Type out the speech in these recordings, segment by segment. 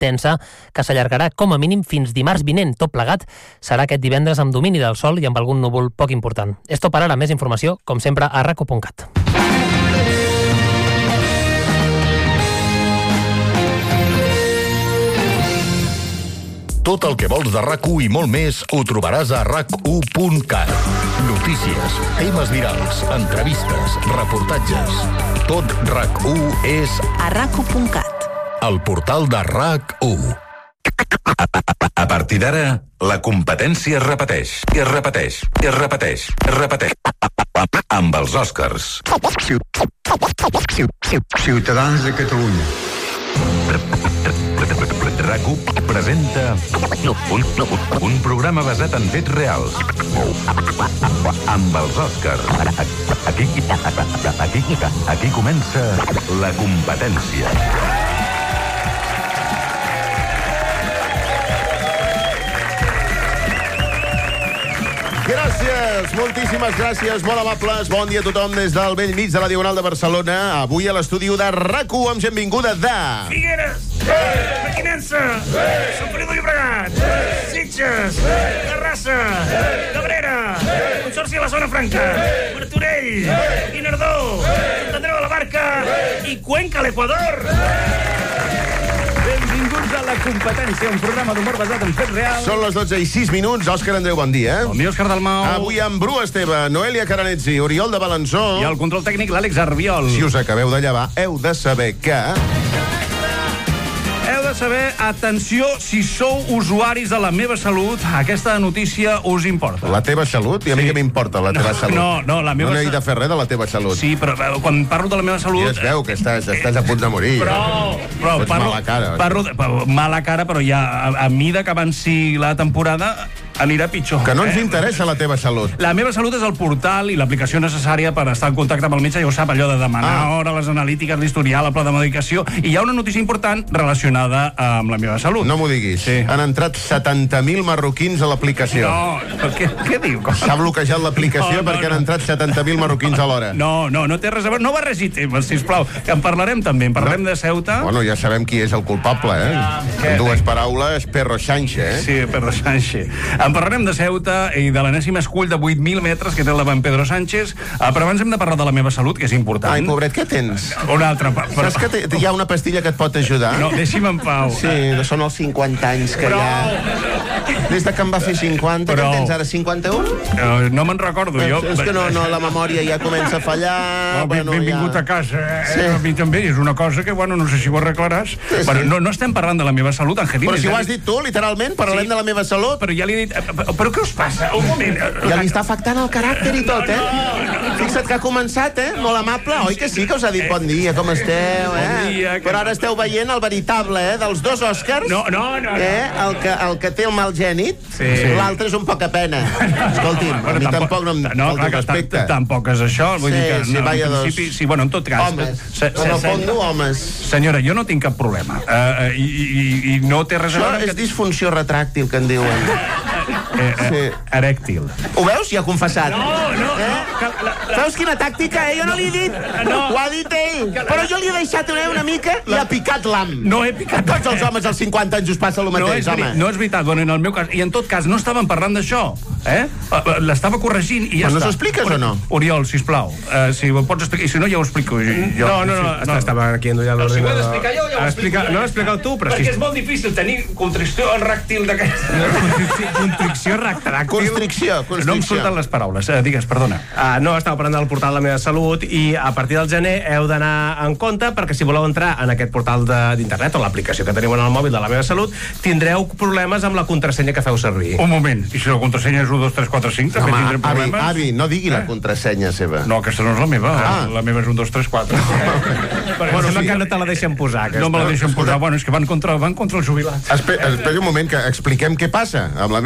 tensa que s'allargarà com a mínim fins dimarts vinent. Tot plegat serà aquest divendres amb domini del sol i amb algun núvol poc important. És tot per ara. Més informació, com sempre, a raco.cat. Tot el que vols de RAC1 i molt més ho trobaràs a rac1.cat. Notícies, temes virals, entrevistes, reportatges. Tot RAC1 és a rac1.cat. El portal de RAC1. A partir d'ara, la competència es repeteix, i es repeteix, i es repeteix, es repeteix. Amb els Oscars. Ciutadans de Catalunya. RAC1 presenta un programa basat en fets reals. Amb els Oscars. Aquí comença la competència. Gràcies, moltíssimes gràcies, molt amables. Bon dia a tothom des del vell mig de la Diagonal de Barcelona. Avui a l'estudi de RAC1 amb gent vinguda de... Figueres, Mequinensa, Sant Feliu de Llobregat, Sitges, Terrassa, Cabrera, Consorci de la Zona Franca, Martorell, Guinardó, Sant Andreu de la Barca i Cuenca, l'Equador. Benvinguts a La Competència, un programa d'humor basat en fets reals. Són les 12:06. Òscar Andreu, bon dia. Bon dia, Òscar Dalmau. Avui amb Bru Esteve, Noelia Caranetzi, Oriol de Balançó. I el control tècnic, l'Àlex Arbiol. Si us acabeu de llevar, heu de saber que... Heu de saber, atenció, si sou usuaris de La Meva Salut, aquesta notícia us importa. La teva salut? I a mi què m'importa la teva salut? No, la meva... No n'he de fer res de la teva salut. Sí, però quan parlo de la meva salut... Ja es veu que estàs a punt de morir. Però parlo, mala cara. Mala cara, però ja a mida que avanci la temporada anirà pitjor. Que no ens interessa la teva salut. La Meva Salut és el portal i l'aplicació necessària per estar en contacte amb el metge, ja ho sap, allò de demanar hora, les analítiques, l'historial, el pla de medicació, i hi ha una notícia important relacionada amb La Meva Salut. No m'ho diguis. Sí. Han entrat 70.000 marroquins a l'aplicació. No, què diu? S'ha bloquejat l'aplicació perquè han entrat 70.000 marroquins a l'hora. No té res a veure. No barregi temes, sisplau. Que en parlarem també. En parlarem de Ceuta. Bueno, ja sabem qui és el culpable, En dues paraules, Perro Sánchez, Sí, Perro Sánchez. En parlarem de Ceuta i de l'enèsim escull de 8.000 metres que té el davant Pedro Sánchez, però abans hem de parlar de La Meva Salut, que és important. Ai, pobret, què tens? Una altra... Saps que hi ha una pastilla que et pot ajudar? No, deixi'm en pau. Sí, són els 50 anys que ja... Des de que em va fer 50, que tens ara 51? No me'n recordo, jo. És que no, la memòria ja comença a fallar... Benvingut a casa, A mi també és una cosa que, no sé si ho arreglaràs. No estem parlant de La Meva Salut, Angelina. Però si ho has dit tu, literalment, parlem de La Meva Salut. Però ja li he dit... Però què us passa? Un moment. Ja li està afectant el caràcter i tot, Fixa't que ha començat, molt amable. Oi que sí que us ha dit bon dia, com esteu, Bon dia. Però ara esteu veient el veritable, dels dos Oscars. No. El que té el mal gènit, l'altre és un poca pena. Escolti'm, a mi tampoc no em falta respecte. Tampoc és això. Vull dir que, en principi, en tot cas... Homes. En el fons, homes. Senyora, jo no tinc cap problema. I no té res a veure... Això és disfunció retràctil, que en diuen. Erèctil. Ho veus? Ja ha confessat. No. Veus quina tàctica, Jo no li he dit. Ho ha dit ell. Però jo li he deixat una mica i ha picat l'am. No he picat. Tots els homes als 50 anys us passa el mateix, home. No és veritat, en el meu cas. I en tot cas, no estàvem parlant d'això. L'estava corregint i ja està. Però no s'ho expliques o no? Oriol, sisplau, si ho pots explicar. I si no, ja ho explico jo. No. Estava aquí endollant l'ordinador. Si ho he d'explicar jo, ja ho explico. No, explica-ho tu, però Perquè és molt difícil tenir constricció ràctil d'aquesta. Constricció retràctil. Constricció. No em surten les paraules. Digues, perdona. No, estava parlant del portal La Meva Salut i a partir del gener heu d'anar en compte perquè si voleu entrar en aquest portal d'internet o l'aplicació que teniu en el mòbil de La Meva Salut tindreu problemes amb la contrasenya que feu servir. Un moment. I si la contrasenya és 1, 2, 3, 4, 5 també tindrem problemes? Avi, no digui la contrasenya seva. No, aquesta no és la meva. La meva és 1, 2, 3, 4. Sembla que no te la deixen posar, aquesta. No me la deixen posar. És que van contra els jubilats. Espera un moment que expliquem què passa amb La Meva Salut.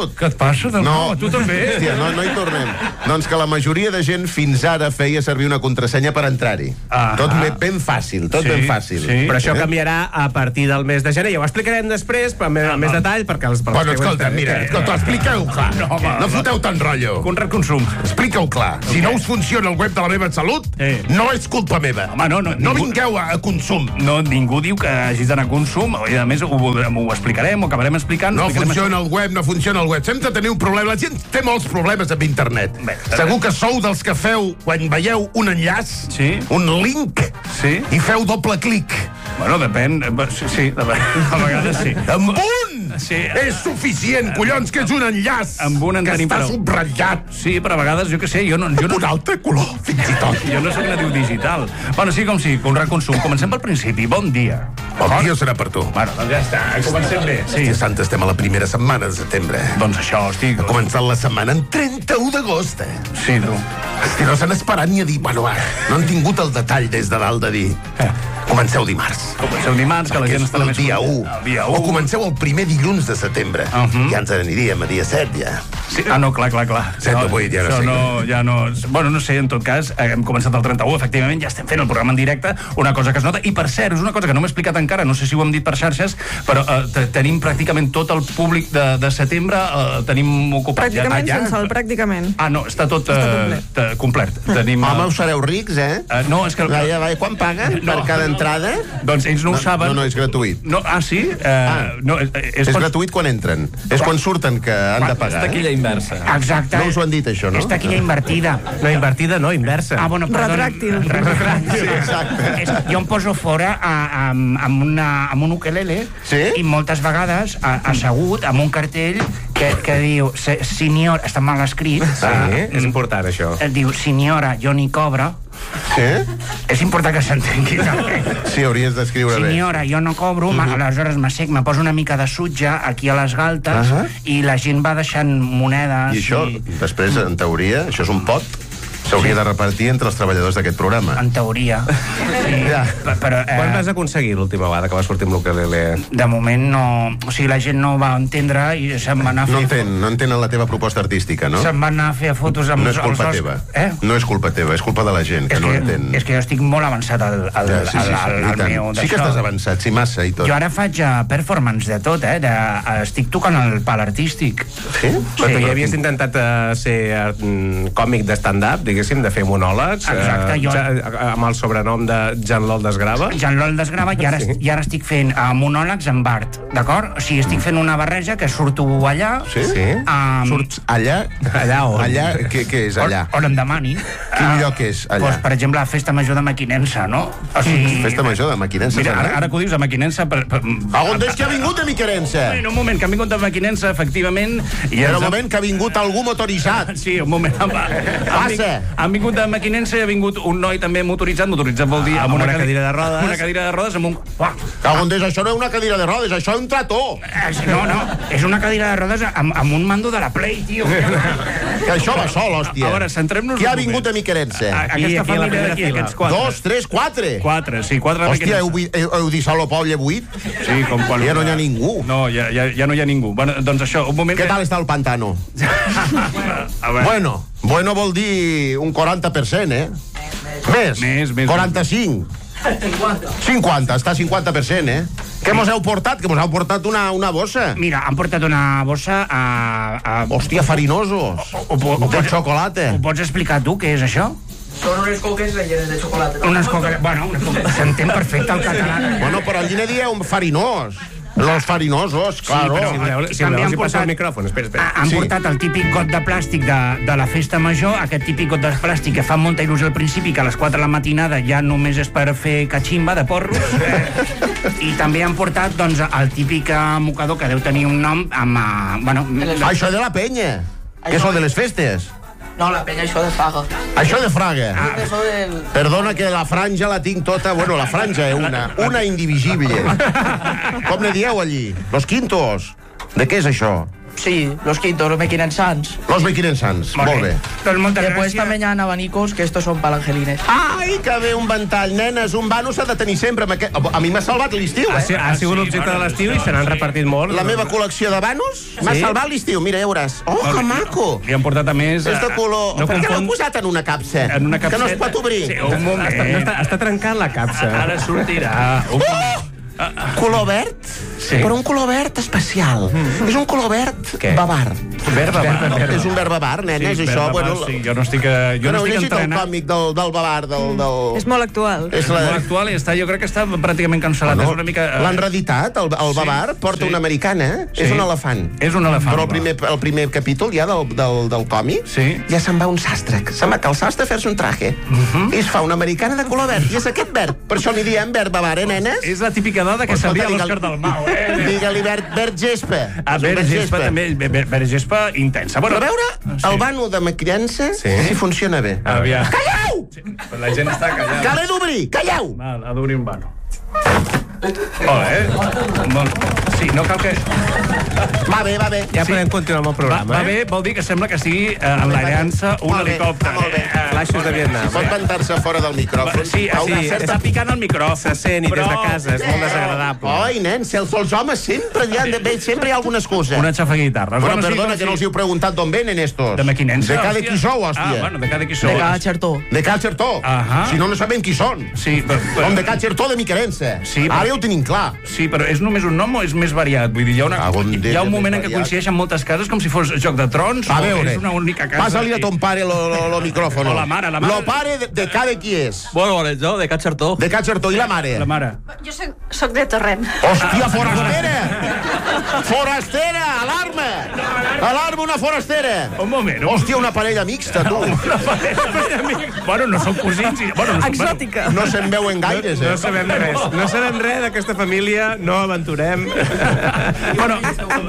Salut. Què et passa? No, tu també. Hòstia, no hi tornem. Doncs que la majoria de gent fins ara feia servir una contrasenya per entrar-hi. Tot ben fàcil, ben fàcil. Però això canviarà a partir del mes de gener. Ja ho explicarem després, però amb més detall, perquè els... Bueno, escolta, mira, expliqueu-ho clar. No foteu tant rotllo. Conrad Consum. Explica-ho clar. Si no us funciona el web de la meva salut, no és culpa meva. Home, no vingueu a Consum. No, ningú diu que hagis d'anar a Consum. I a més, ho explicarem, ho acabarem explicant. No funciona el web, no funciona el web. Sempre teniu problemes. La gent té molts problemes amb internet. Segur que sou dels que feu, quan veieu un enllaç, un link, i feu doble clic. Bueno, depèn. Sí, a vegades sí. Amb un! És suficient, collons, que és un enllaç que està subratllat. Sí, però a vegades, jo què sé, jo no... Un altre color, fins i tot. Jo no soc nadiu digital. Bueno, sí com sí, Conrad Consum. Comencem pel principi. Bon dia. Bon dia serà per tu. Bueno, doncs ja està, comencem bé. Hòstia santa, estem a la primera setmana de setembre. Doncs això, estic... Ha començat la setmana en 31 d'agost, Sí, tu. Hòstia, no s'han esperat ni a dir... Bueno, no han tingut el detall des de dalt de dir... Comenceu dimarts. Comenceu dimarts, que la gent estarà més... El dia 1. O comenceu el primer dilluns de setembre. Ja ens aniríem a dia 7, ja. No, clar. 7 o 8, ja no sé. Ja no... Bueno, no sé, en tot cas, hem començat el 31, efectivament, ja estem fent el programa en directe, una cosa que es nota, i per cert, és una cosa que no m'he explicat encara, no sé si ho hem dit per xarxes, però tenim pràcticament tot el públic de setembre, tenim ocupat. Pràcticament sense el pràcticament. No, està tot complet. Home, us sereu rics, No, és que... Quan paguen per cada entrada? Doncs ells no ho saben. No, és gratuït. Sí? És gratuït quan entren. És quan surten que han de pagar. És taquilla inversa. Exacte. No us ho han dit, això, no? És taquilla invertida. No, invertida no, inversa. Bueno, perdona. Retràctil. Sí, exacte. Jo em poso fora amb un ukelele i moltes vegades assegut amb un cartell que diu senyora, està mal escrit. És important, això. Diu senyora, jo ni cobro. És important que s'entengui també. Sí, hauries d'escriure bé. Senyora, jo no cobro, aleshores m'assec, me poso una mica de sutge aquí a les galtes i la gent va deixant monedes. I això, després, en teoria, això és un pot? S'hauria de repartir entre els treballadors d'aquest programa. En teoria. Però, quan vas aconseguir l'última vegada que va sortir amb l'ukelele? De moment no... O sigui, la gent no ho va entendre i se'n va anar a fer... No entenen la teva proposta artística, no? Se'n va anar a fer fotos amb... No és culpa teva. No és culpa teva, és culpa de la gent, que no entén. És que jo estic molt avançat al meu... Sí que estàs avançat, sí, massa i tot. Jo ara faig performance de tot, estic tocant el pal artístic. Sí? Però tu ja havies intentat ser còmic de stand-up, diguéssim, de fer monòlegs. Exacte, jo... Amb el sobrenom de Jean-Lol Desgrava. Jean-Lol Desgrava, i ara estic fent monòlegs amb art, d'acord? O sigui, estic fent una barreja que surto allà... Sí? Surts allà? Allà on? Allà, què és allà? On em demani. Quin lloc és allà? Per exemple, la Festa Major de Mequinensa, no? Festa Major de Mequinensa. Mira, ara que ho dius, a Mequinensa... On és que ha vingut a Mequinensa? Un moment, que ha vingut a Mequinensa, efectivament... Però un moment, que ha vingut algú motoritzat. Sí, un moment. Passa. Han vingut de Mequinensa i ha vingut un noi també motoritzat vol dir amb una cadira de rodes. Una cadira de rodes amb un... Això no és una cadira de rodes, això és un trató. No, és una cadira de rodes amb un mando de la Play, tio. Que això va sol, hòstia. A veure, centrem-nos... Qui ha vingut a Mequinensa? Aquesta família d'aquí, aquests 4. 2, 3, 4. 4, sí, 4 de Mequinensa. Hòstia, heu dit Salo Poble 8? Sí, com quan... Ja no hi ha ningú. No, ja no hi ha ningú. Bueno, doncs això, un moment... Què tal està el pantano? Bueno vol dir un 40%, Més. 45. 50, està 50%, Què mos heu portat? Que mos heu portat una bossa. Mira, han portat una bossa Hòstia, farinosos. De xocolata. Ho pots explicar tu, què és això? Són unes coques rellenes de xocolata. Unes coques... Bueno, s'entén perfecte el català. Bueno, però allí ne dieu farinós. Los farinosos, claro. Si voleu, si passa el micròfon, espera. Han portat el típic got de plàstic de la festa major, aquest típic got de plàstic que fa molta il·lusió al principi, que a les 4 de la matinada ja només és per fer catximba de porros. I també han portat, doncs, el típic mocador que deu tenir un nom amb... Això de la penya, que són de les festes. No, la penya, això de Fraga. Això de Fraga. Això del... Perdona que la franja la tinc tota... Bueno, la franja és una indivisible. Com ne dieu allí? Los quintos. De què és això? Sí, los quintos, los Mequinen Sans. Los Mequinen Sans, molt bé. Doncs moltes Después gràcies. también hay abanicos, que estos son para angelines. Ai, que bé un ventall, nenes, un vano s'ha de tenir sempre. A mi m'ha salvat l'estiu, Ha sigut l'objecte de l'estiu i se n'han repartit molt. La meva col·lecció de vanos m'ha salvat l'estiu, mira, ja veuràs. Oh, que maco! Li han portat a més... És de color... Per què l'heu posat en una capsa? En una capseta. Que no es pot obrir. Sí, un moment. Està trencant la capsa. Ara sortirà. Color verd? Sí. Però un color verd especial. És un color verd bavar. Verd bavar. És un verd bavar, nenes, això. Sí, jo no estic entrenat. El còmic del bavar, del... És molt actual. És Molt actual i jo crec que està pràcticament cancel·lat. És una mica... L'han reeditat, el bavar, porta una americana, és un elefant. És un elefant. Però el primer capítol ja del còmic, ja se'n va un sastre. Se'n va al sastre a fer-se un traje. I es fa una americana de color verd. I és aquest verd. Per això n'hi diem verd bavar, nenes? És la típica dada que sabia l'Òscar Dalmau, Digue-li verd gespa. Verd gespa també, verd gespa intensa. Però a veure, el vano de criança, si funciona bé. Aviam. Calleu! La gent està callada. Que l'he d'obrir, calleu! Ha d'obrir un vano. Sí, no cal que... Va bé. Ja podem continuar amb el programa. Va bé, vol dir que sembla que sigui en l'aliança un helicòpter. Flaixos de Vietnam. Pot ventar-se fora del micròfon. Sí, està picant el micròfon. Se sent i des de casa, és molt desagradable. Oi, nen, si els homes sempre hi ha alguna excusa. Una xafaguitarra. Però perdona, que no els hi heu preguntat d'on venen estos. De Mequinense. De cada qui sou, hòstia. Bueno, de cada qui sou. De cada Chertó. De cada Chertó. Si no sabem qui són. Sí, Som de cada Chertó de Miquerense. Ara ja ho tenim clar. Sí, però és només un nom o és més variat? Vull dir, hi ha un moment en què coincideixen moltes cases com si fos Joc de Trons. A veure, és una única casa. passa-li a ton pare lo micròfon. O la mare. Lo pare de cada qui és. Bueno, jo, de Catxartó. De Catxartó. I la mare? La mare. Jo soc de Torrent. Hòstia, forastera! Forastera! Alarma! Alarma, una forastera! Un moment. Hòstia, una parella mixta, tu. Una parella mixta. Bueno, no són cosins. Exòtica. No se'n veuen gaires, No sabem res. No sabem res d'aquesta família, no aventurem. Bueno,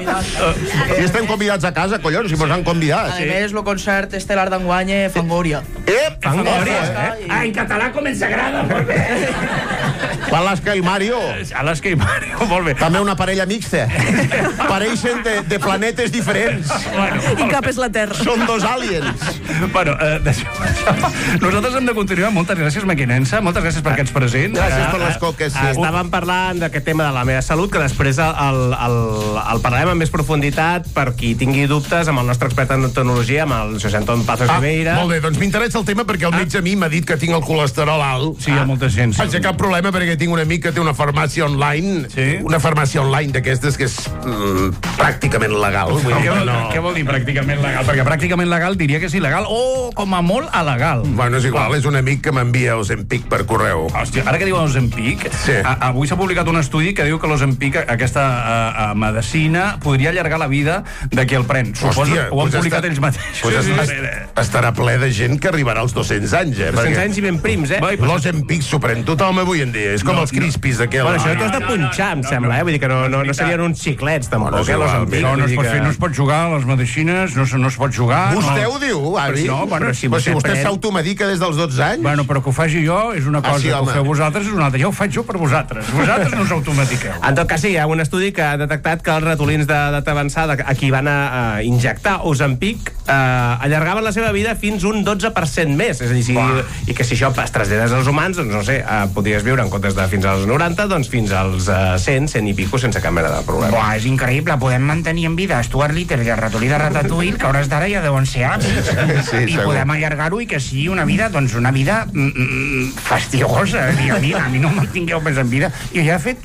I estem convidats a casa, collons, si mos han convidat. a més, el concert estel·lar d'enguany Fangoria. Fangoria. En català com ens agrada, molt bé. L'Alaska i Mario. Alaska i Mario, molt bé. També una parella mixta. Pareixen de planetes diferents. I cap és la Terra. Són dos aliens. Bueno, nosaltres hem de continuar. Moltes gràcies, Mequinense. Moltes gràcies per aquests presents. Gràcies per les coques. Estàvem parlant d'aquest tema de la meva salut, que després el parlarem amb més profunditat per qui tingui dubtes amb el nostre expert en tecnologia, amb el José Antón Pazos Ribeira. Molt bé, doncs m'interessa el tema perquè el metge a mi m'ha dit que tinc el colesterol alt. Sí, hi ha molta gent. Vaja, cap problema perquè tinc un amic que té una farmàcia online. Una farmàcia online d'aquestes que és pràcticament legal. Què vol dir pràcticament legal? Perquè pràcticament legal diria que és il·legal o com a molt alegal. Bueno, és igual, és un amic que m'envia Ozempic per correu. Hòstia, ara que diu Ozempic, avui s'ha publicat un estudi que diu que l'Ozempic, aquesta medicina, podria allargar la vida de qui el pren. Suposa, ho han publicat ells mateixos. Estarà ple de gent que arribarà als 200 anys, 200 anys i ben prims, L'Ozempic s'ho pren tothom avui en dia. És com els crispis d'aquell. Bueno, això t'has de punxar, em sembla, Vull dir que no serien uns xiclets, tampoc, No es pot jugar a les medicines, no es pot jugar. Vostè ho diu, avi? Però si vostè s'automedica des dels 12 anys... Bueno, però que ho faci jo és una cosa, que ho feu vosaltres és una altra. Jo ho faig jo per vosaltres. Vosaltres no us automatiqueu. En tot cas, sí, hi ha un estudi que ha detectat que els ratolins d'edat avançada a qui van a injectar Ozempic allargaven la seva vida fins un 12% més. És a dir, i que si això es trasllades als humans, doncs no sé, podries viure en comptes de fins als 90, doncs fins als 100 i pico sense cap mena de problema. Buah, és increïble, podem mantenir en vida Stuart Little i el ratolí de Ratatouille, que a hores d'ara ja deuen ser avis. I podem allargar-ho i que sigui una vida, doncs una vida fastiosa. A mi no em mantingueu més en vida. I ja he fet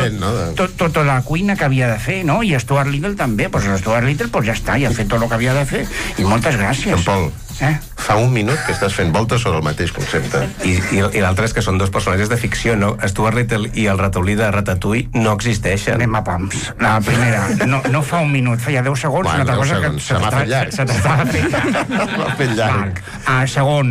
tota la cuina que havia de fer, no? I Stuart Little també. Pues Stuart Little, pues ja està, ja ha fet tot el que havia de fer. I moltes gràcies. En Pol, fa un minut que estàs fent voltes sobre el mateix concepte. I l'altre és que són dos personatges de ficció, no? Stuart Little i el ratolí de Ratatouille no existeixen. Anem a pams. La primera, no fa un minut, feia 10 segons, una altra cosa que se m'ha fet llarg. Se t'estava fent llarg. Segon,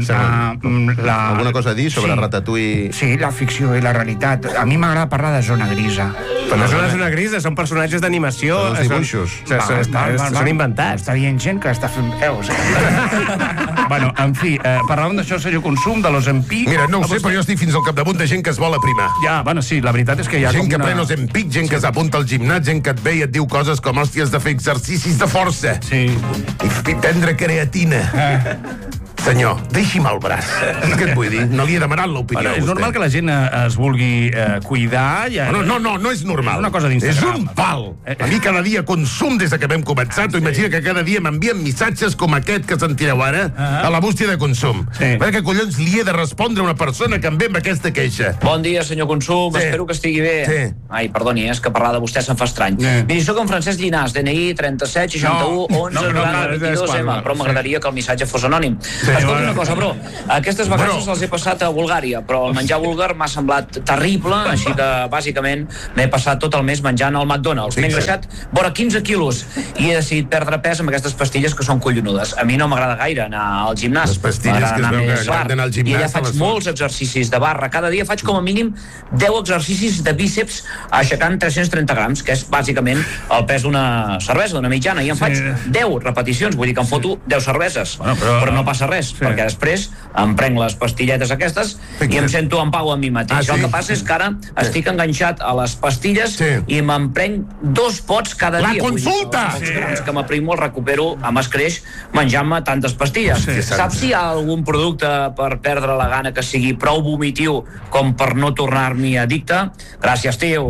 alguna cosa a dir sobre Ratatouille? Sí, la ficció i la realitat. A mi m'agrada parlar de zona grisa. Però no són zona grisa, són personatges d'animació. Els dibuixos. Són inventats. Està dient gent que està fent veus. Bueno, Bueno, en fi, parlàvem d'això, senyor Consum, de l'Ozempic... Mira, no ho sé, però jo estic fins al capdamunt de gent que es vol aprimar. Ja, bueno, sí, la veritat és que hi ha gent que pren Ozempic, gent que s'apunta al gimnàs, gent que et ve i et diu coses com hòsties de fer exercicis de força. Sí. I prendre creatina. Senyor, deixi'm el braç. És que et vull dir, no li he demanat l'opinió a vostè. És normal que la gent es vulgui cuidar... No és normal. És una cosa d'Instagram. És un pal. A mi cada dia consum des que vam començar. Tu imagina que cada dia m'envien missatges com aquest que sentireu ara a la bústia de consum. Perquè collons li he de respondre a una persona que em ve amb aquesta queixa. Bon dia, senyor Consum. Espero que estigui bé. Ai, perdoni, és que parlar de vostè se'm fa estrany. Miri, soc en Francesc Llinàs, DNI 37 61 11 90 22M, però m'agradaria que el missatge fos anònim. Escolta una cosa, bro. Aquestes vacances les he passat a Bulgària, però el menjar búlgar m'ha semblat terrible, així que, bàsicament, m'he passat tot el mes menjant al McDonald's. M'he engreixat vora 15 quilos i he decidit perdre pes amb aquestes pastilles que són collonudes. A mi no m'agrada gaire anar al gimnàs. Les pastilles que es veu que han d'anar al gimnàs. I allà faig molts exercicis de barra. Cada dia faig com a mínim 10 exercicis de bíceps aixecant 330 grams, que és, bàsicament, el pes d'una cervesa, d'una mitjana. I em faig 10 repeticions, vull dir que em foto 10 cerveses. Però no passa res, perquè després em prenc les pastilletes aquestes i em sento en pau amb mi mateix. El que passa és que ara estic enganxat a les pastilles i me'n prenc 2 pots cada dia. La consulta! Els grams que m'aprimo els recupero amb escreix menjant-me tantes pastilles. Saps si hi ha algun producte per perdre la gana que sigui prou vomitiu com per no tornar-m'hi addicte? Gràcies, tio.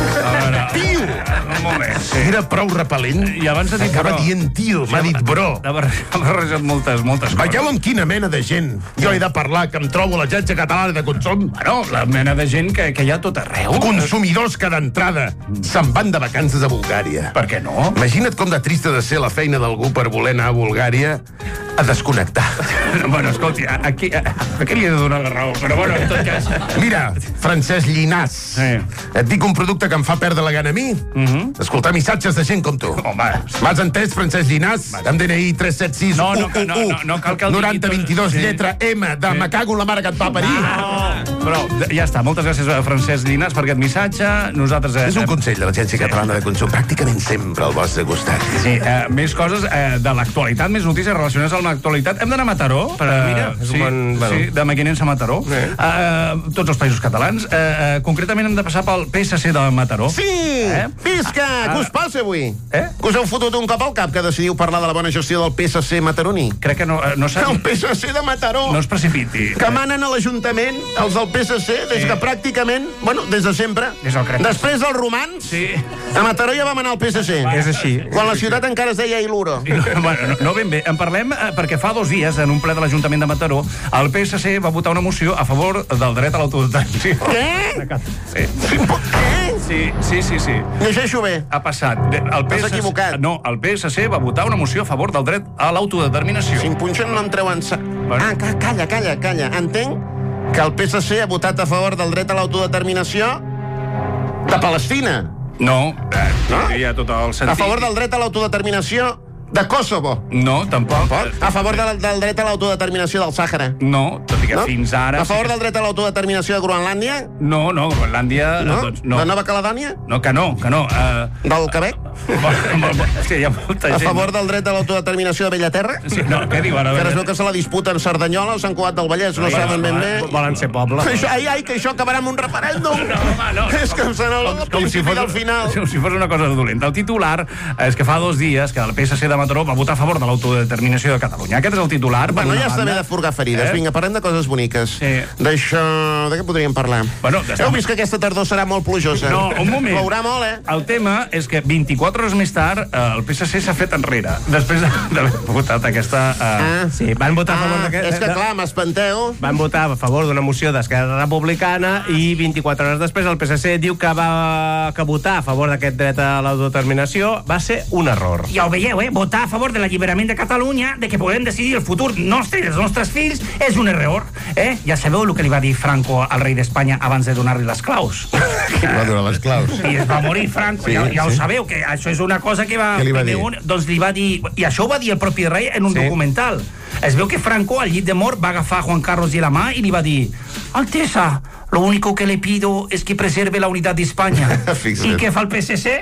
Tio! Un moment. Era prou repel·lent. I abans de dir acaba dient tio, m'ha dit bro. Ha barrejat moltes coses. Veieu amb quina mena de gent jo he de parlar que em trobo a l'Agència Catalana de Consum? Bueno, la mena de gent que hi ha tot arreu. Consumidors que d'entrada se'n van de vacances a Bulgària. Per què no? Imagina't com de trista de ser la feina d'algú per voler anar a Bulgària a desconnectar. Bueno, escolti, aquí li he de donar la raó, però bueno, en tot cas... Mira, Francesc Llinàs, et dic un producte que em fa perdre la gana a mi? Escoltar missatges de gent com tu. Home... M'has entès, Francesc Llinàs? Amb DNI 376 no cal que el 90 22, lletra M de me cago en la mare que et va parir. Però ja està, moltes gràcies a Francesc Llinàs per aquest missatge. Nosaltres... És un consell de l'Agència Catalana de Consum, pràcticament sempre al vostre costat. Sí, més coses de l'actualitat, més notícies relacionades amb l'actualitat. Hem d'anar a Mataró. Mira, és un bon... Sí, de Mequinensa a Mataró. Tots els països catalans. Concretament hem de passar pel PSC de Mataró. Sí! Visca! Què us passa avui? Que us heu fotut un cop al cap que decidiu parlar de la bona gestió del PSC mataroní? Crec que no s'ha... El PSC de Mataró! No es precipiti. Que manen a l'Ajuntament, els del PSC, des que pràcticament... Bueno, des de sempre. Després dels romans, a Mataró ja va manar el PSC. És així. Quan la ciutat encara es deia Iluro. Bueno, no ben bé. En parlem perquè fa 2 dies, en un ple de l'Ajuntament de Mataró, el PSC va votar una moció a favor del dret a l'autodeterminació. Què? Sí. Llegeixo bé. Ha passat. T'has equivocat. No, el PSC va votar una moció a favor del dret a l'autodeterminació. Si em punxen no em treuen... Calla. Entenc que el PSC ha votat a favor del dret a l'autodeterminació de Palestina. No? Hi ha tot el sentit. A favor del dret a l'autodeterminació de Kosovo. No, tampoc. A favor del dret a l'autodeterminació del Sàhara. No, tot i que fins ara... A favor del dret a l'autodeterminació de Groenlàndia? No, Groenlàndia... No? De Nova Caledònia? No, que no. Del Quebec? Sí, hi ha molta gent. A favor del dret a l'autodeterminació de Bellaterra? Sí, no, què diu ara? Que es veu que se la disputen Cerdanyola o Sant Cugat del Vallès, no saben ben bé. Volen ser poble. Que això acabarà amb un referèndum. No. És que se n'ha principi al final. Com si fos una cosa dolenta. El titular és que fa 2 dies que el PSC de Mataró va votar a favor de l'autodeterminació de Catalunya. Aquest és el titular. Bueno, ja està bé de furgar ferides. Vinga, parlem de coses boniques. D'això... De què podríem parlar? Heu vist que aquesta tardor serà molt plujosa? No, un moment. Plourà molt, El tema és que 24 hores més tard el PSC s'ha fet enrere. Després d'haver votat aquesta... Sí, van votar a favor d'aquest... És que clar, m'espanteu. Van votar a favor d'una moció d'Esquerra Republicana i 24 hores després el PSC diu que votar a favor d'aquest dret a l'autodeterminació va ser un error. Ja ho veieu, votar a favor de l'alliberament de Catalunya, de que podem decidir el futur nostre i dels nostres fills, és un error. Ja sabeu el que li va dir Franco al rei d'Espanya abans de donar-li les claus? Li va donar les claus. I es va morir Franco, ja ho sabeu, que això és una cosa que va... Què li va dir? Doncs li va dir... I això ho va dir el propi rei en un documental. Es veu que Franco, al llit de mort, va agafar a Juan Carlos de la mà i li va dir: Altesa, lo único que le pido es que preserve la unidad de España. ¿Y què fa el PSC?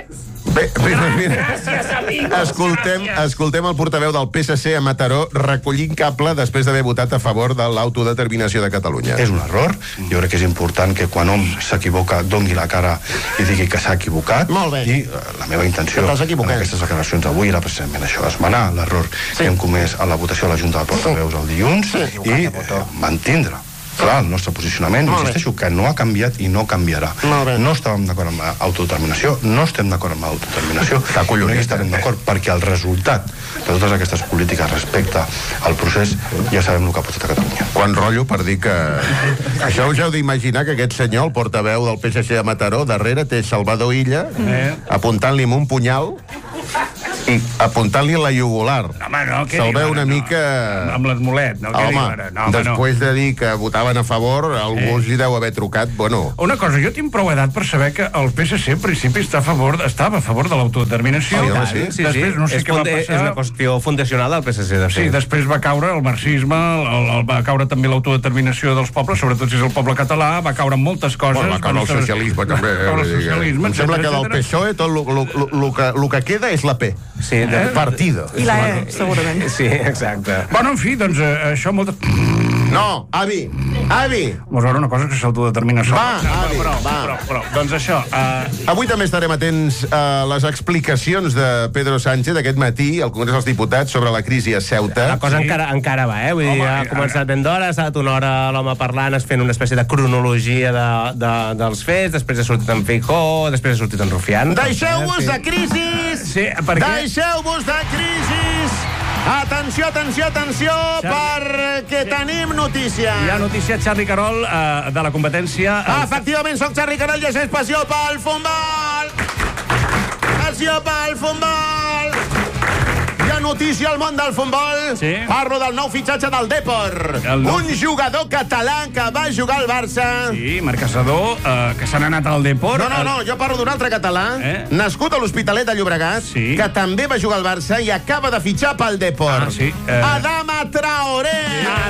Bé, mira. Gràcies, amigos. Escoltem el portaveu del PSC a Mataró recollint cable després d'haver votat a favor de l'autodeterminació de Catalunya. És un error. Jo crec que és important que quan hom s'equivoca doni la cara i digui que s'ha equivocat. Molt bé. I la meva intenció en aquestes declaracions d'avui era precisament això, esmenar l'error que hem comès a la votació a la Junta de Portaveus el dilluns i mantindre clar, el nostre posicionament, insisteixo, que no ha canviat i no canviarà. No estàvem d'acord amb l'autodeterminació, no estem d'acord amb l'autodeterminació, no hi estarem d'acord, perquè el resultat de totes aquestes polítiques respecte al procés ja sabem el que ha portat a Catalunya. Quan rotllo per dir que... Això us heu d'imaginar que aquest senyor, el portaveu del PSC a Mataró, darrere té Salvador Illa apuntant-li amb un punyal i apuntant-li la jugular. Home, no, què se'l veu una mica... Amb l'esmolet, no? Home, després de dir que votaven a favor, algú els hi deu haver trucat, bueno... Una cosa, jo tinc prou edat per saber que el PSC, en principi, estava a favor de l'autodeterminació. Després, no sé què va passar... És una qüestió fundacional del PSC, de fet. Sí, després va caure el marxisme, va caure també l'autodeterminació dels pobles, sobretot si és el poble català, va caure moltes coses... Va caure el socialisme, també. Em sembla que del PSOE tot el que queda és la P. Sí, del partido. I la E, segurament. Sí, exacte. Bueno, en fi, doncs això molt... No, avi! Vols veure una cosa que s'autodetermina sola? Va, avi, va. Però, doncs això... Avui també estarem atents a les explicacions de Pedro Sánchez aquest matí al Congrés dels Diputats sobre la crisi a Ceuta. La cosa encara va, Vull dir, ha començat ben d'hora, ha estat una hora l'home parlant, fent una espècie de cronologia dels fets, després ha sortit en Feijóo, després ha sortit en Rufián. Deixeu-vos de crisis! Sí, per què? Deixeu-vos de crisis! Atenció, perquè tenim notícia. Hi ha notícia, Charlie Carol, de la competència... Efectivament, soc Charlie Carol i això és Passió pel Futbol! Passió pel Futbol! Hi ha notícia al món del futbol. Parlo del nou fitxatge del Depor. Un jugador català que va jugar al Barça. Sí, Marc Caçador, que s'han anat al Depor. No, jo parlo d'un altre català, nascut a l'Hospitalet de Llobregat, que també va jugar al Barça i acaba de fitxar pel Depor. Adama Traoré.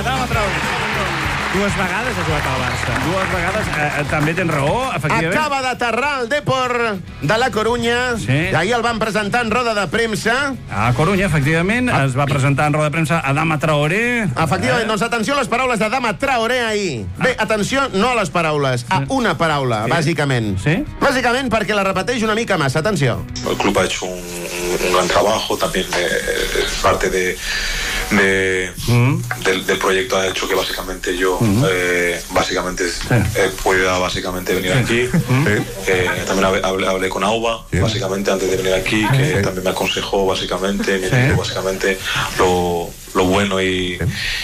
Dues vegades ha jugat al Barça. Dues vegades, també tens raó, efectivament. Acaba d'aterrar al Depor de la Corunya. I ahir el van presentar en roda de premsa. A Corunya, efectivament, es va presentar en roda de premsa Adama Traoré. Efectivament, doncs atenció a les paraules d'Adama Traoré ahir. Bé, atenció, no a les paraules, a una paraula, bàsicament. Bàsicament perquè la repeteix una mica massa. Atenció. El club ha hecho un gran trabajo, también parte del proyecto ha hecho que básicamente yo pueda venir aquí. También hablé con Auba, básicamente antes de venir aquí, que también me aconsejó básicamente, me dijo básicamente lo bueno y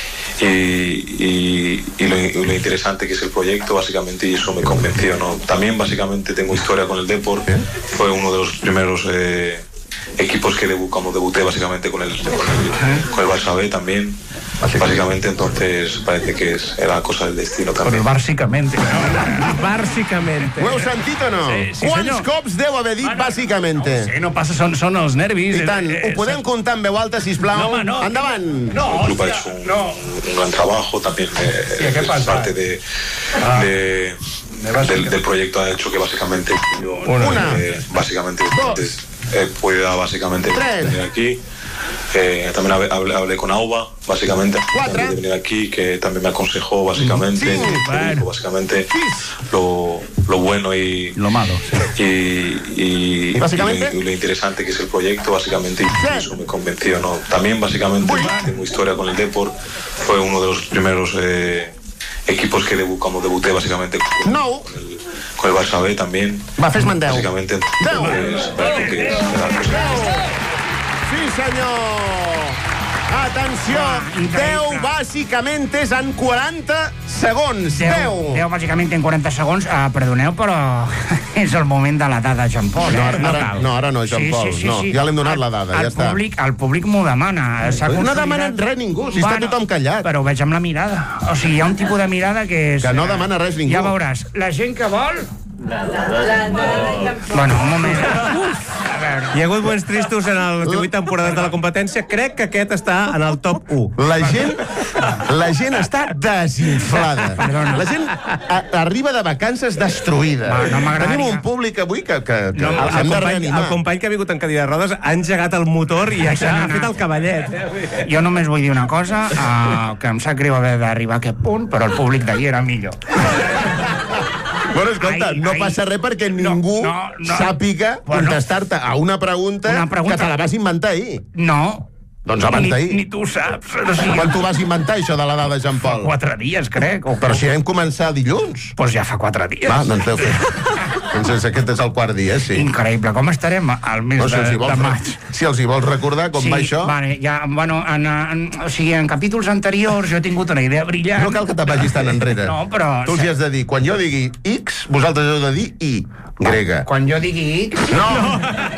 lo interesante que es el proyecto, básicamente, y eso me convenció, ¿no? También básicamente tengo historia con el Depor, fue uno de los primeros equipos que debuté básicamente con el Barça B también. Básicamente, entonces parece que era cosa del destino també. Però bàsicament. Bàsicament. Ho heu sentit o no? Sí, quants cops deu haver dit bàsicament? No passa, són els nervis. I tant, ho podem comptar en veu alta, sisplau? Endavant. El club ha hecho un gran trabajo, también parte del proyecto ha hecho que básicamente pueda venir aquí. También hablé con Auba, básicamente, antes de venir aquí, que también me aconsejó, básicamente, lo bueno y lo malo, y lo interesante que es el proyecto, básicamente, y eso me convenció, ¿no? También, básicamente, tengo historia con el Depor, fue uno de los primeros equipos que debuté, básicamente, con el Barça B también. Básicamente, parece que Sí, senyor! Atenció! 10 bàsicament és en 40 segons. 10 bàsicament en 40 segons. Perdoneu, però és el moment de la dada, Jean Paul. No, ara no, Jean Paul. Ja l'hem donat la dada, ja està. El públic m'ho demana. No ha demanat res ningú, si està tothom callat. Però ho veig amb la mirada. O sigui, hi ha un tipus de mirada que és... Que no demana res ningú. Ja veuràs, la gent que vol Bueno, un moment. Hi ha hagut bons tristos en les 18 temporades de la competència. Crec que aquest està en el top 1. La gent està desinflada. La gent arriba de vacances destruïda. Tenim un públic avui que hem de reanimar. El company que ha vingut en cadira de rodes ha engegat el motor i ha fet el cavallet. Jo només vull dir una cosa, que em sap greu haver d'arribar a aquest punt, però el públic d'ahir era millor. Bueno, escolta, no passa res perquè ningú sàpiga contestar-te a una pregunta que te la vas inventar ahir. No. Doncs abans d'ahir. Ni tu ho saps. Quan t'ho vas inventar, això de l'edat de Jean Paul? 4 dies, crec. Però si vam començar dilluns. Doncs ja fa 4 dies. Va, doncs deu fer. Doncs aquest és el quart dia, sí. Increïble. Com estarem al mes de maig? Si els hi vols recordar com va això. Vale, ja, bueno, o sigui, en capítols anteriors jo he tingut una idea brillant. No cal que te vagis tan enrere. No, però... Tu els hi has de dir, quan jo digui X, vosaltres heu de dir I, grega. Quan jo digui X... No!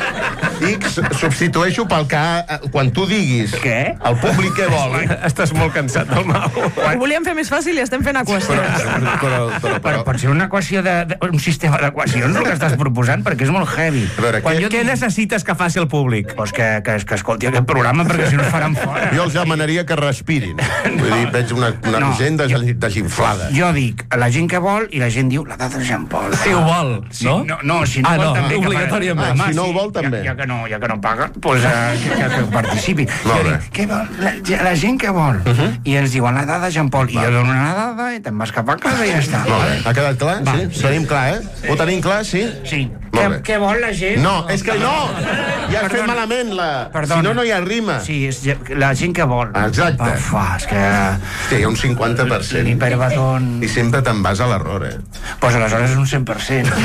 X substitueixo pel que... Quan tu diguis... Què? El públic què vol? Estàs molt cansat del Mau. Ho volíem fer més fàcil i estem fent equacions. Però pot ser una equació un sistema d'equacions el que estàs proposant, perquè és molt heavy. Què necessites que faci el públic? Pues que escolti aquest programa, perquè si no es faran fora. Jo els demanaria que respirin. Vull dir, veig una gent desinflada. Jo dic, la gent que vol, i la gent diu, la data de Jean Paul. Si ho vol, no? No, si no vol també... Obligatòriament. Si no ho vol també. Ja que no paga, doncs que participi. Què vol? La gent que vol. I ens diuen la dada de Jean Paul. I jo dono una dada i te'n vas cap a casa i ja està. Molt bé. Ha quedat clar? Sí? Tenim clar, eh? Ho tenim clar, sí? Sí. Què vol la gent? No, és que no! Ja has fet malament la... Si no, no hi ha rima. Sí, és la gent que vol. Exacte. És que... Hòstia, hi ha un 50%. L'hiperbaton... I sempre te'n vas a l'error, eh? Doncs aleshores és un 100%.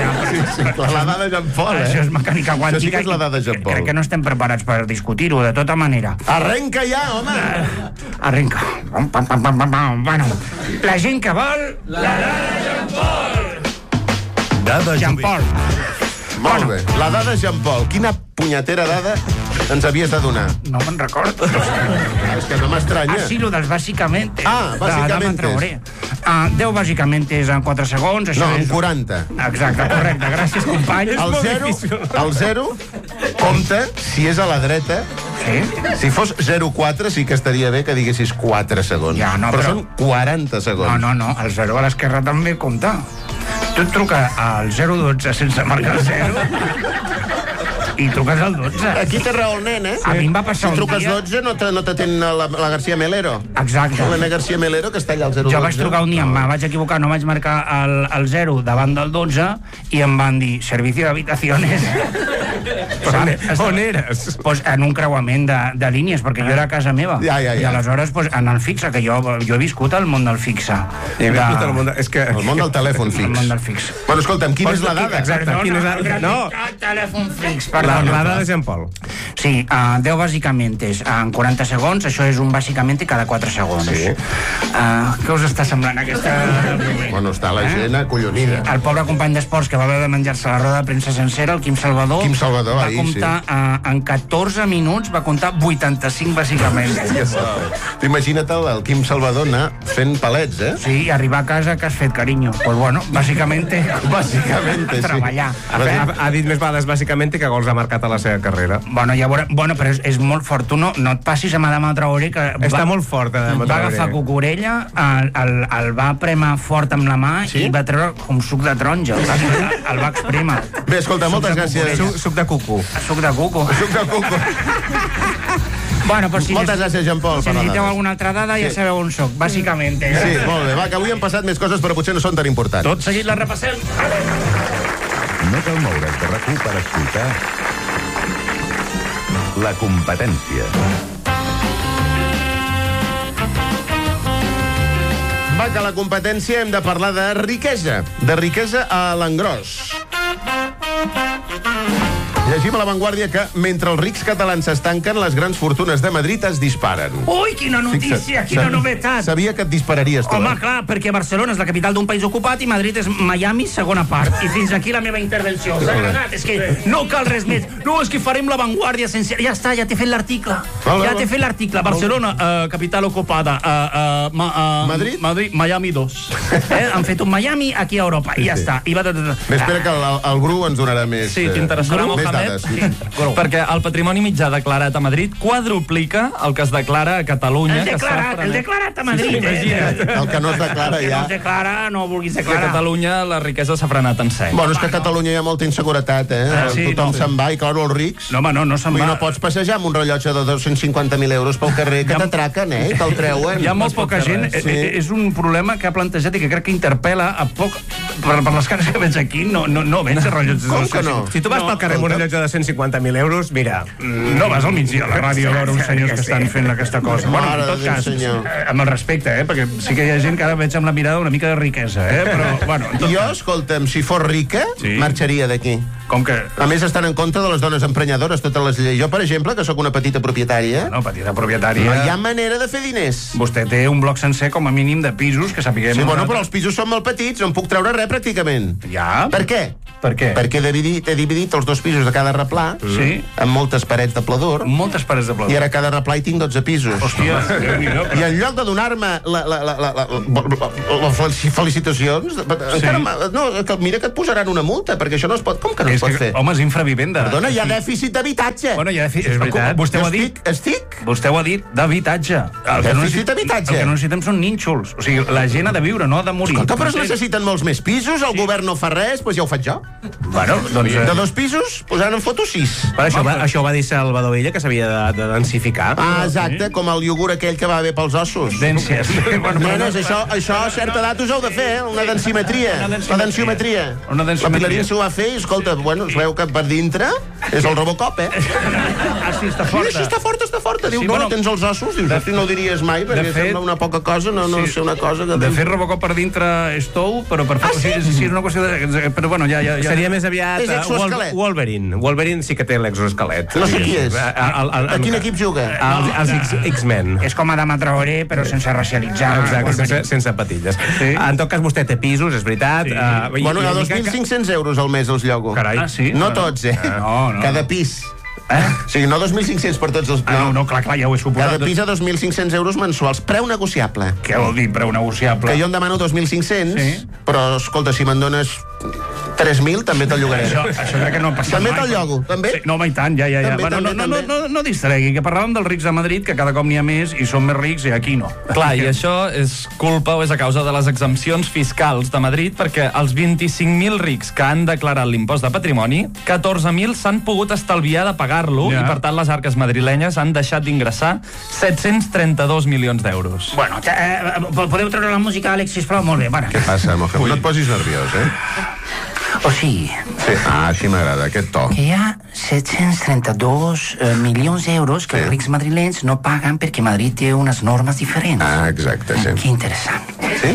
La dada de Jean Paul, eh? Això és mecànica quàntica. Això sí que és la dada de Jean Paul. Crec que no estem preparats per discutir-ho, de tota manera. Arrenca ja, home! Arrenca. Bueno, la gent que vol... La dada de Jean Paul! Dada Jean Paul. Molt bé. La dada Jean Paul. Quina punyetera dada ens havies de donar? No me'n recordo. És que no m'estranya. Sí, lo dels bàsicament. Bàsicament. 10 bàsicament és en 4 segons. No, en 40. Exacte, correcte. Gràcies, company. El 0 compta si és a la dreta. Sí? Si fos 0,4 sí que estaria bé que diguessis 4 segons. Ja, no, però són 40 segons. No, el 0 a l'esquerra també compta. Tu et truca al 012 sense marcar el 0 i truques al 12. Aquí té raó el nen, eh? A mi em va passar si truques dia... 12 no t'atén la García Melero. Exacte. La García Melero que està allà al 012. Jo vaig trucar un dia, em vaig equivocar, no vaig marcar el 0 davant del 12 i em van dir, servicio d'habitaciones. On eres? Pues en un creuament de línies, perquè jo era a casa meva. Ja. I aleshores, pues, en el fixe, que jo he viscut al món del fixe. El món del telèfon fix. El món del fixe. Bueno, escolta'm, quina és la dada? Exacte, quina és la... No, telèfon fix, la dada de Jean Paul. Sí, 10 bàsicament en 40 segons, això és un bàsicament cada 4 segons. Sí. Què us està semblant aquesta... Bueno, està la gent acollonida. El pobre company d'esports que va haver de menjar-se la roda de premsa sencera, el Quim Salvador, va comptar en 14 minuts, va comptar 85 bàsicament. Imagina't el Quim Salvador anar fent palets, eh? Sí, i arribar a casa que has fet, carinyo. Pues bueno, bàsicament... Bàsicament, sí. Treballar. Ha dit més vegades bàsicament que gols ha marcat a la seva carrera. Bueno, ja veurem... Bueno, però és molt fort. Tu no et passis a Madame Traoré, que... Està molt fort, Madame Traoré. Va agafar cucurella, el va prémer fort amb la mà i va treure com suc de taronja. El va exprémer. Bé, escolta, moltes gràcies. Suc de cuco. Suc de cuco. Suc de cuco. Bueno, pues si moltes gràcies, Jean Paul. Si necessiteu alguna altra dada, ja sabeu on soc, bàsicament. Sí, molt bé. Va, que avui han passat més coses, però potser no són tan importants. Tot seguit la repassem. No cal moure's de RAC1 per escoltar La Competència. Va, que a la competència hem de parlar de riquesa a l'engròs. Llegim a La Vanguardia que mentre els rics catalans s'estanquen, les grans fortunes de Madrid es disparen. Ui, quina notícia, quina novetat. Sabia que et dispararies tu. Home, clar, perquè Barcelona és la capital d'un país ocupat i Madrid és Miami, segona part. I fins aquí la meva intervenció. S'ha agradat, és que no cal res més. No, és que farem La Vanguardia sense... Ja està, ja t'he fet l'article. Ja t'he fet l'article. Barcelona, capital ocupada. Madrid? Madrid, Miami 2. Han fet un Miami aquí a Europa i ja està. Espera que el Bru ens donarà més... Sí, t'interessarà, Mohamed, perquè el patrimoni mitjà declarat a Madrid quadruplica el que es declara a Catalunya. El declarat a Madrid. El que no es declara ja. El que no es declara, no vulguis declarar. A Catalunya la riquesa s'ha frenat en sec. Bueno, és que a Catalunya hi ha molta inseguretat, Tothom se'n va i, clar, els rics... No, home, no se'n va. No pots passejar amb un rellotge de 250.000 euros pel carrer, que t'atraquen, i te'l treuen. Hi ha molt poca gent. És un problema que ha plantejat i que crec que interpel·la a poc... Per les cares que veig aquí, no veig rellotges de 250.000. Com que no? Si tu vas pel carrer amb un rellotge de 150.000 euros, mira... No vas al migdia a la ràdio a veure uns senyors que estan fent aquesta cosa. Bueno, en tot cas, amb el respecte, perquè sí que hi ha gent que ara veig amb la mirada una mica de riquesa, però, bueno... Jo, escolta'm, si fos rica, marxaria d'aquí. Com que... A més, estan en contra de les dones emprenyadores, totes les lleis. Jo, per exemple, que sóc una petita propietària... No, petita propietària... No hi ha manera de fer diners. Vostè té un bloc sencer, com a mínim, de pisos, que sapiguem... Sí, bueno, però els pisos són molt petits, no en puc treure res, pràcticament. Ja? Per què? Per què? Perquè he dividit els 2 pisos de cada replà amb moltes parets de pladur. Moltes parets de pladur. I ara a cada replà hi tinc 12 pisos. Hòstia, I en lloc de donar-me les felicitacions, mira que et posaran una multa, perquè això no es pot... Com que no es pot fer? Home, és infravivenda. Perdona, hi ha dèficit d'habitatge. Bueno, hi ha dèficit, és veritat. Vostè ho ha dit. Vostè ho ha dit, d'habitatge. Dèficit d'habitatge. El que no necessitem són nínxols. O sigui, la gent ha de viure, no ha de morir. Escolta, però es necessiten molts més pisos, el govern no fa res, doncs ja ho faig jo. Bueno, doncs... De 2 pisos, posant en foto 6. Per això va dir Salvador Illa, que s'havia de densificar. Ah, exacte, com el iogurt aquell que va bé pels ossos. Dències. Nenes, això a certa edat us heu de fer, una densimetria. La densiometria. La Pilarín s'ho va fer i, escolta, bueno, es veu que per dintre és el Robocop, Ah, sí, està forta. Sí, està forta. Diu, no, tens els ossos. Dius, hosti, no ho diries mai, perquè sembla una poca cosa, no sé una cosa que... De fet, Robocop per dintre és tou, però per fer... Sí, és una qüestió de... Però bueno, ja... Seria més aviat Wolverine. Wolverine sí que té l'exoesquelet. No sé qui és. A quin equip juga? Els X-Men. És com Adama Traoré, però sense racialitzar. Exacte, sense patilles. En tot cas, vostè té pisos, és veritat. Bueno, a 2.500 euros al mes els llogo. Carai, sí? No tots, cada pis. O sigui, no 2.500 per tots els... No, clar, ja ho he suposat. Cada pis a 2.500 euros mensuals. Preu negociable. Què vol dir preu negociable? Que jo em demano 2.500, però, escolta, si me'n dones 3.000, també te'l llogaré. Això ja que no ha passat també te'l llogo, també? No, home, i tant, ja. No distregui, que parlàvem dels rics de Madrid, que cada cop n'hi ha més i són més rics i aquí no. Clar, i això és culpa o és a causa de les exempcions fiscals de Madrid, perquè els 25.000 rics que han declarat l'impost de patrimoni, 14.000 s'han pogut estalviar de pagar-lo i, per tant, les arques madrilenyes han deixat d'ingressar 732 milions d'euros. Bueno, podeu treure la música, Àlex, sisplau? Molt bé, bueno. Què passa, Mohamed? No et posis nerviós, O sigui... així m'agrada, aquest to. Que hi ha 732 milions d'euros que els rics madrilenys no paguen perquè Madrid té unes normes diferents. Ah, exacte, sí. Que interessant. Sí?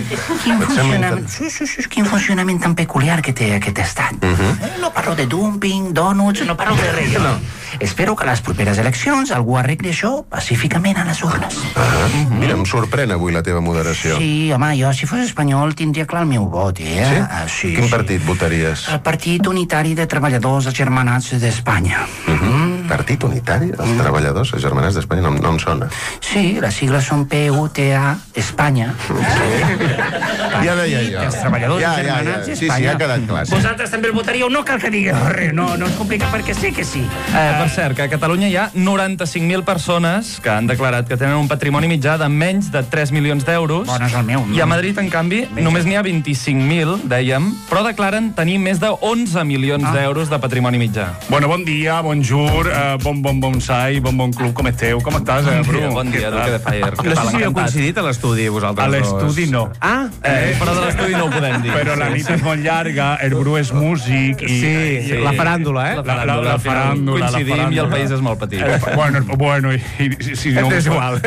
Quin funcionament tan peculiar que té aquest estat. No parlo de dumping, donuts, no parlo de res. Espero que a les properes eleccions algú arregli això pacíficament a les urnes. Mira, em sorprèn avui la teva moderació. Sí, home, jo si fos espanyol tindria clar el meu vot, Sí? Quin partit votaries? El Partit Unitari de Treballadors Agermanats d'Espanya. Partit Unitari? Els Treballadors Agermanats d'Espanya no em sona. Sí, les sigles són PUTA, Espanya. Ja deia jo. Els treballadors agermanats d'Espanya. Sí, ha quedat clar. Vosaltres també el votaríeu? No cal que digueu res, no és complicat perquè sé que sí. Per cert, que a Catalunya hi ha 95.000 persones que han declarat que tenen un patrimoni mitjà de menys de 3 milions d'euros. Bon, és el meu. I a Madrid, en canvi, només n'hi ha 25.000, dèiem, però declaren tenir més de 11 milions d'euros de patrimoni mitjà. Bueno, bon dia, bonjour. bonsai, bon club, com esteu? Com estàs, Bru? Bon dia, Duque de Fire. No sé si heu coincidit a l'estudi, vosaltres A l'estudi no. Ah, Però de l'estudi no ho podem dir. Però la nit és molt llarga, el Bru és músic i... Sí, la faràndula, La faràndula. Coincidim i el país és molt petit. Bueno, si no... És igual.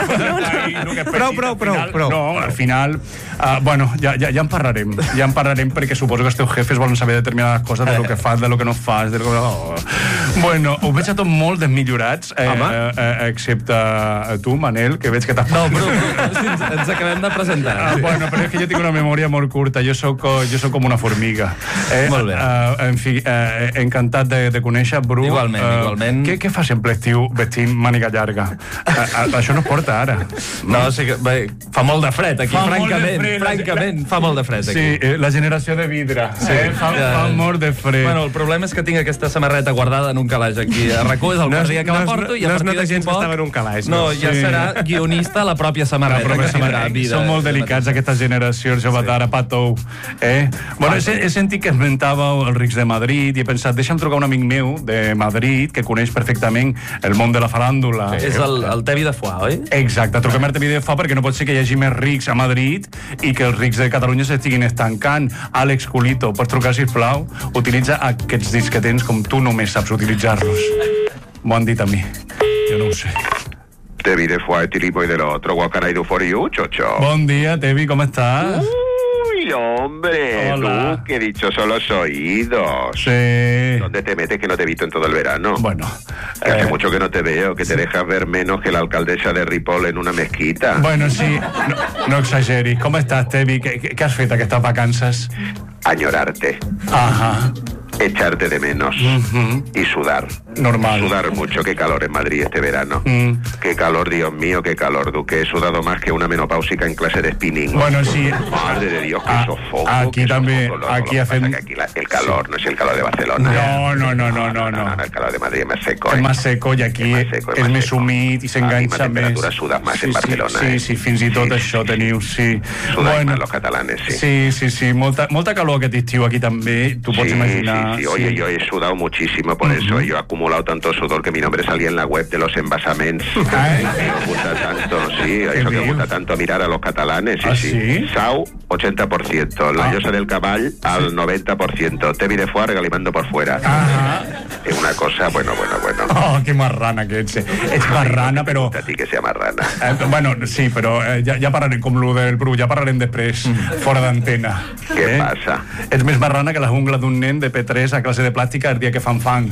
Prou. No, al final... Bueno, ja en parlarem. Ja en parlarem perquè suposo que els teus jefes volen saber determinades coses de lo que fas, de lo que no fas, de lo que... Bueno, ho veig a tot molt desmillorats, excepte tu, Manel, que veig que t'has... No, però ens acabem de presentar. Bueno, però és que jo tinc una memòria molt curta. Jo soc com una formiga. Molt bé. En fi, encantat de conèixer, Bru. Igualment. Què fas en ple estiu vestint màniga llarga? Això no es porta ara. No, sí que fa molt de fred aquí, francament, fa molt de fred aquí. Sí, la generació de vidre. Fa molt de fred. Bueno, el problema és que tinc aquesta samarreta guardada en un calaix aquí a RAC1, és el quart dia que la porto i a partir d'aquí gens que estava en un calaix. No, ja serà guionista la pròpia samarreta. Són molt delicats aquestes generacions, jove d'ara, patou. Bueno, he sentit que esmentàveu els rics de Madrid i he pensat, deixa'm trucar un amic meu de Madrid que coneix perfectament el món de la faràndula. És el Tevi de Foix, oi? Exacte, truquem al Tevi de Foix perquè no pot ser que hi hagi més rics a Madrid i que els rics de Catalunya s'estiguin estancant. Àlex Culito, pots trucar, sisplau? Utilitza aquests dits que tens com tu només saps utilitzar-los. M'ho han dit a mi. Jo no ho sé. Tevi de Foix, Tilipo y de lo otro. What can I do for you, chocho? Bon dia, Tevi, com estàs? Uy, hombre, hola. Tú, que dichosos los oídos. Sí. ¿Dónde te metes que no te he visto en todo el verano? Bueno. Que hace mucho que no te veo, que te dejas ver menos que la alcaldesa de Ripoll en una mezquita. Bueno, sí, no exageris. Com estàs, Tevi? Què has fet aquestes vacances? Añorarte. Ajá. Echarte de menos. Y sudar. Normal. Sudar mucho. Qué calor en Madrid este verano. Qué calor, Dios mío, qué calor, Duque. He sudado más que una menopáusica en clase de spinning. Bueno, sí. Madre de Dios, que sofoco. Aquí también. Aquí hacen... Aquí el calor no es el calor de Barcelona. No. El calor de Madrid es más seco. És més seco i aquí és més humit i s'enganxa més. La temperatura suda más en Barcelona. Sí, fins i tot això teniu, sí. Sudan más los catalanes, sí. Sí. Molta calor aquest estiu aquí també, tu pots imaginar. Sí. Oye, yo he sudado muchísimo por eso. Yo he acumulado tanto sudor que mi nombre salía en la web de los envasaments. Me gusta tanto, sí. Eso que gusta tanto mirar a los catalanes. Sí. Sau, 80%. La llosa del caball, al 90%. Tevi de Foix regalimando por fuera. Es una cosa, bueno. Oh, que marrana que ets. Ets marrana, però... A ti que sea marrana. Bueno, sí, però ja parlarem com lo del Bru, ja parlarem després, fora d'antena. Què passa? Ets més marrana que la jungla d'un nen de P3 a clase de plàstica el dia que fan fang.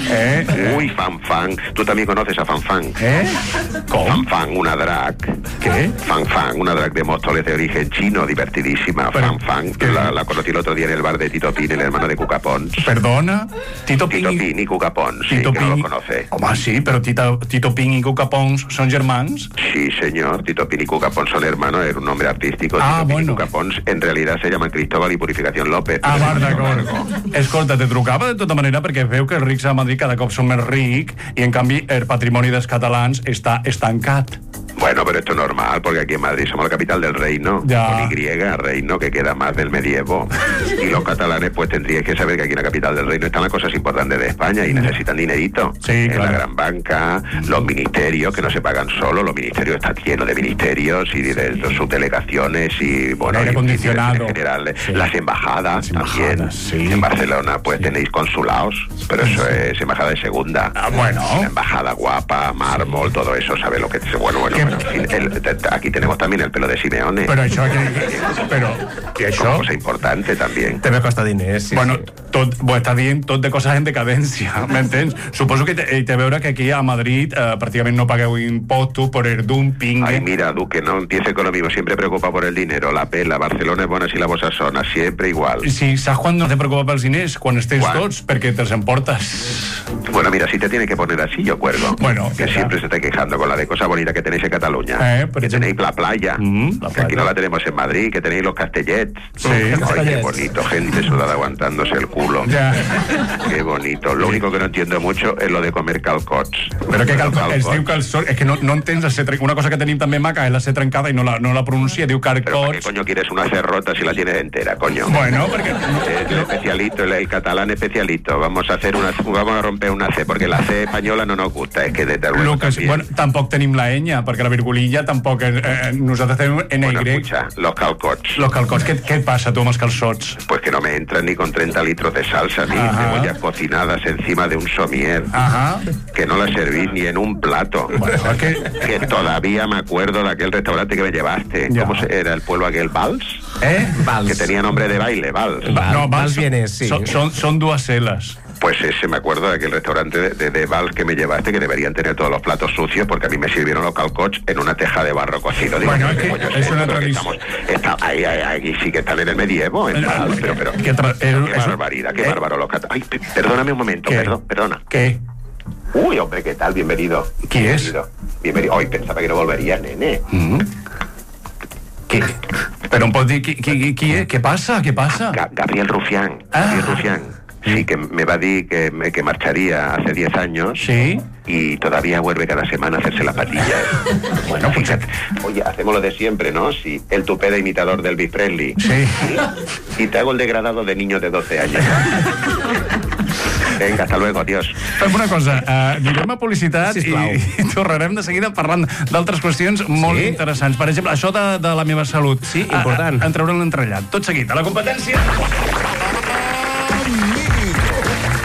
Uy, Fanfang. Tú también conoces a Fanfang. ¿Cómo? Fanfang, una drag. ¿Qué? Fanfang, una drag de Móstoles de origen chino, divertidísima. Fanfang, la conocí el otro día en el bar de Tito Pin, el hermano de Cuca Pons. ¿Perdona? Tito Pin y Cuca Pons, sí, que no lo conoce. Home, sí, però Tito Pin y Cuca Pons són germans? Sí, señor. Tito Pin y Cuca Pons son hermanos, era un nombre artístico. Tito Pin y Cuca Pons en realidad se llaman Cristóbal y Purificación López. Va, d'acord. Escolta, te trucava de tota manera perquè veu que els rics a Madrid cada cop són més rics i en canvi el patrimoni dels catalans està estancat. Bueno, pero esto es normal, porque aquí en Madrid somos la capital del reino, con Y, reino que queda más del medievo. Y los catalanes pues tendríais que saber que aquí en la capital del reino están las cosas importantes de España y necesitan dinerito. Sí, claro. La gran banca, los ministerios que no se pagan solo, los ministerios están llenos de ministerios y de sus delegaciones y bueno, aire acondicionado. En general, las embajadas también. Sí. En Barcelona pues tenéis consulados, pero eso es embajada de segunda. Bueno. La embajada guapa, mármol, todo eso, ¿sabe lo que es? Bueno. Aquí tenemos también el pelo de Simeone. Però això... I això? Una cosa importante també. També costa diners, sí. Bueno, està dient tot de coses en decadència, m'entens? Suposo que té a veure que aquí a Madrid pràcticament no pagueu impostos por el dumping. Ay, mira, Duque, no empiece con lo mismo. Siempre preocupa por el dinero. La pela, Barcelona es bona si la bossa sona. Siempre igual. Sí, saps quan no te preocupa pels diners? Quan els tens tots, perquè te'ls emportes. Bueno, mira, si te tiene que poner así, yo cuelgo. Bueno, que siempre se está quejando con la de cosa bonita que tenéis en Cataluña. Que tenéis la playa. Que aquí no la tenemos en Madrid, que tenéis los castellets. Sí, ay, qué bonito. Gente sudada aguantándose el culo culo. Ya. Qué bonito. Lo único que no entiendo mucho es lo de comer calcots. Però què calcots? Es diu calçots. És que no entens la C trencada. Una cosa que tenim també maca és la C trencada i no la pronuncia, diu ¿Pero para qué calcots. coño quieres una C rota si la tienes entera, coño? Bueno, perquè... El especialito, el catalán especialito. Vamos a romper una C, porque la C española no nos gusta. Es que desde luego Lucas, también. bueno, tampoc tenim la enya, perquè la virgulilla tampoc... nosaltres tenim NY. Bueno, escucha, los calcots. Los calcots. Què et passa, tu, amb els calçots? Pues que no me entran ni con 30 litros de salsa, ni cebollas cocinadas encima de un somier. Ajá. Que no la serví ni en un plato. Bueno, que todavía me acuerdo de aquel restaurante que me llevaste. Ya. ¿Cómo era el pueblo aquel? ¿Vals? Vals. Que tenía nombre de baile, Vals. No, Vals vienes, sí. Són dues celes. Pues ese me acuerdo de aquel restaurante de Vals que me llevaste, que deberían tener todos los platos sucios, porque a mí me sirvieron los calcots en una teja de barro cocido. Digo, Bueno, ¿qué es que coño es una esto? tradición. Ahí sí que están en el medievo, en Vals, pero qué barbaridad, qué bárbaro los catalanes. Ay, perdóname un momento, perdona. ¿Qué? Uy, hombre, ¿qué tal? Bienvenido. ¿Quién es? Bienvenido. Hoy pensaba que no volverías, nene. Qui? Però em pot dir qui és? Què passa? Gabriel Rufián. Gabriel Rufián. Sí, que me va a decir que marcharía hace 10 años. Sí. Y todavía vuelve cada semana a hacerse las patillas. Bueno, fíjate. Oye, hacemos lo de siempre, ¿no? Sí, el tupé de imitador de Elvis Presley. Sí. Y te hago el degradado de niño de 12 años. Venga, hasta luego, adiós. Fem una cosa, anirem a publicitat i tornarem de seguida parlant d'altres qüestions molt interessants. Per exemple, això de la meva salut. Sí, important. En treure'n l'entrellat. Tot seguit, a la competència...